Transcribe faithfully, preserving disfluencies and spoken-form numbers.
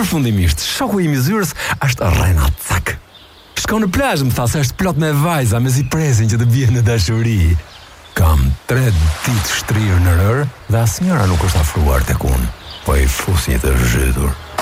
përfundimisht, shoku i mizyrës është Rena Cak. Shko në plazh, më tha se është plot me vajza me zi presin që të bjen në dashuri. Kam tre ditë shtrirë në rër dhe asnjëra nuk është afruar tek unë, po i fus një të zhytur.